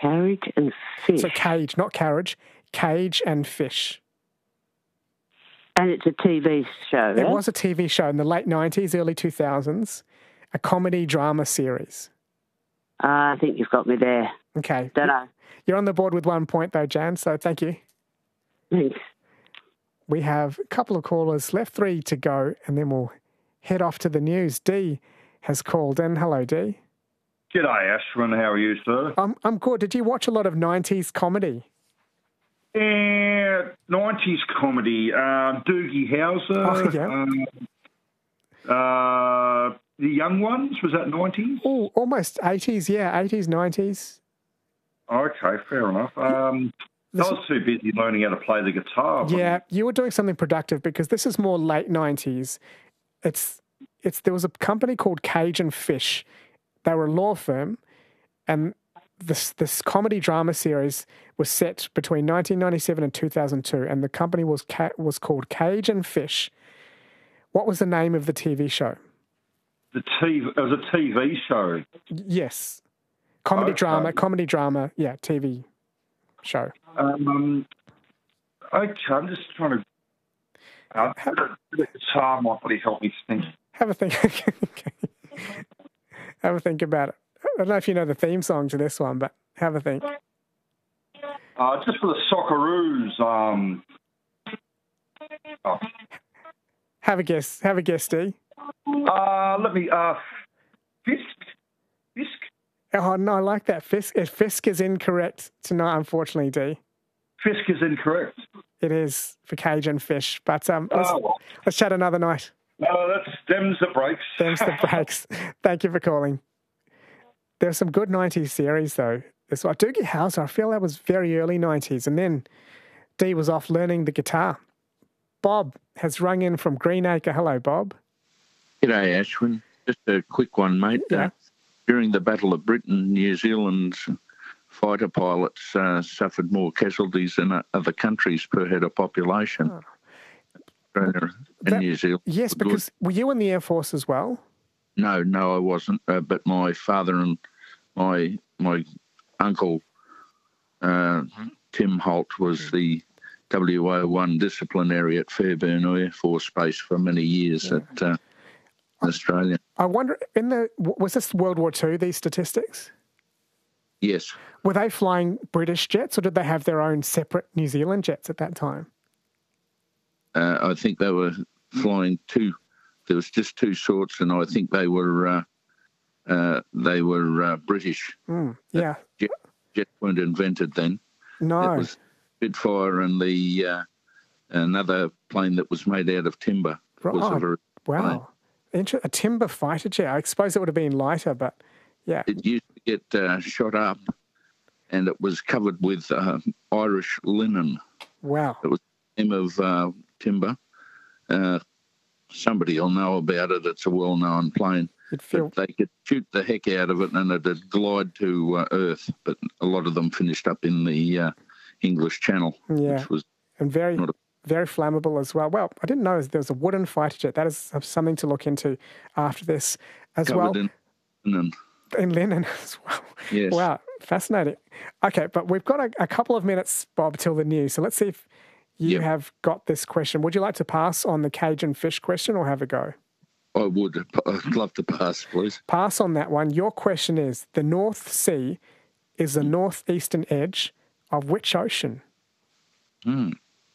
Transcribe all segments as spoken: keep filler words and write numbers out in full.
Carriage and Fish. So cage, not carriage. Cage and Fish. And it's a T V show, It right? was a T V show in the late nineties, early two thousands, a comedy drama series. Uh, I think you've got me there. Okay. Don't know. You're on the board with one point, though, Jan, so thank you. Thanks. We have a couple of callers left, three to go, and then we'll head off to the news. Dee has called in. Hello, Dee. G'day, Ashwin. How are you, sir? I'm, I'm good. Did you watch a lot of nineties comedy? Yeah, nineties comedy. Uh, Doogie Howser. Oh, yeah. uh, uh, the Young Ones, was that nineties? Oh, almost eighties, yeah, eighties, nineties. Okay, fair enough. Um, I was too busy learning how to play the guitar. Yeah, you were doing something productive because this is more late nineties. It's it's there was a company called Cage and Fish. They were a law firm, and this this comedy drama series was set between nineteen ninety-seven and two thousand two, and the company was ca- was called Cage and Fish. What was the name of the T V show? The T V, it was a T V show. Yes, comedy Okay. drama, comedy drama. Yeah, T V show. Um, okay, I'm just trying to. Uh, the guitar might really help me think. Have a think. Okay. Have a think about it. I don't know if you know the theme song to this one, but have a think. Uh, just for the Socceroos. Um, oh. Have a guess. Have a guess, Dee. Uh, let me. Uh, Fisk. Fisk. Oh, no, I like that. Fisk, uh, Fisk is incorrect tonight, unfortunately, Dee. Fisk is incorrect. It is for Cage and Fish. But um, let's, Oh, well. let's chat another night. No, that's them's the breaks. Them's the breaks. Thank you for calling. There's some good nineties series, though. There's like Doogie Howser. I feel that was very early nineties. And then Dee was off learning the guitar. Bob has rung in from Greenacre. Hello, Bob. G'day, Ashwin. Just a quick one, mate. Yeah. Uh, during the Battle of Britain, New Zealand's fighter pilots uh, suffered more casualties than other countries per head of population. Oh. Australia and That- New Zealand. Yes, because were you in the Air Force as well? No, no, I wasn't. Uh, but my father and my my uncle, uh, Tim Holt, was the W O one disciplinary at Fairburn Air Force Base for many years Yeah. at uh, Australia. I wonder, in the was this World War Two, these statistics? Yes. Were they flying British jets or did they have their own separate New Zealand jets at that time? Uh, I think they were flying two. There was just two sorts, and I think they were uh, uh, they were uh, British. Mm, yeah. Jet, jets weren't invented then. No. It was Spitfire and the uh, another plane that was made out of timber. Right. Was a very plane. Wow. Inter- a timber fighter jet. I suppose it would have been lighter, but yeah. It used to get uh, shot up, and it was covered with uh, Irish linen. Wow. It was the name of uh, timber. Uh, somebody will know about it. It's a well-known plane. You'd feel... But they could shoot the heck out of it, and it'd glide to uh, Earth. But a lot of them finished up in the uh, English Channel, Yeah. which was and very, not a very flammable as well. Well, I didn't know there was a wooden fighter jet. That is something to look into after this as well. covered in linen. In linen as well. Yes. Wow, fascinating. Okay, but we've got a, a couple of minutes, Bob, till the news. So let's see if you Yep. have got this question. Would you like to pass on the cage and fish question or have a go? I would. I'd love to pass, please. Pass on that one. Your question is, the North Sea is the northeastern edge of which ocean? Hmm.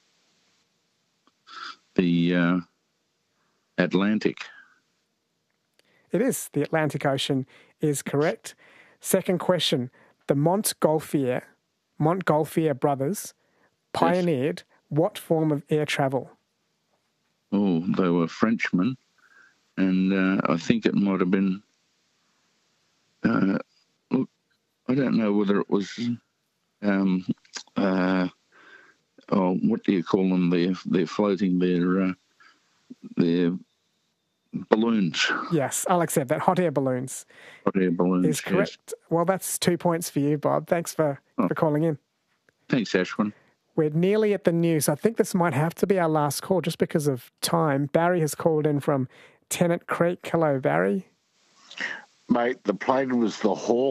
The uh, Atlantic. It is. The Atlantic Ocean is correct. Second question. The Montgolfier, Montgolfier brothers pioneered what form of air travel? Oh, they were Frenchmen, and uh, I think it might have been. Uh, look, I don't know whether it was. Um, uh, oh, what do you call them? They're they're floating their uh, their balloons. Yes, I'll accept that. Hot air balloons Hot air balloons. is correct. Yes. Well, that's two points for you, Bob. Thanks for, Oh. for calling in. Thanks, Ashwin. We're nearly at the news. I think this might have to be our last call just because of time. Barry has called in from Tennant Creek. Hello, Barry. Mate, the plane was the Hawk.